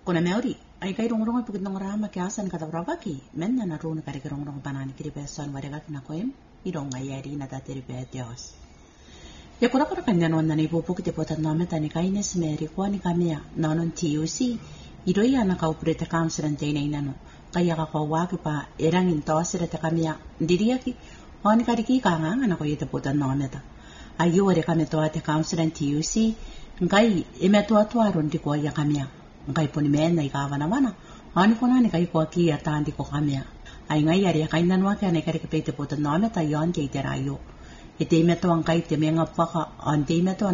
Kuna meuri, ai kai rongrong pukit nong rama kiasan kata bravaki, menna na runa kari rongrong banani kiri beson waregat na koem, idong ayari na tatiri be Dios. Ya kura kanya non na ipupukit ipotat namin tani kaines meri kwa ni kamia nanon TUC, idoy na kaupurita kamsiran tayo na inano, kaya kakawaki pa erangin tosira ta kamia, diriyaki, oni kariki kangang na ko itapotan namin ta. Ayo wari kami to ate kamsiran TUC, ngai imetuatua rundi ko ya kamia. Ngai poni men na ikawa na mana ani pona ni kai ko ki ata andi ko kamia ai ngai yari kai nanwa ka ne kare ke pete potan na me ta yon ke iterayo ite me to an kai te me ngapaka ante me to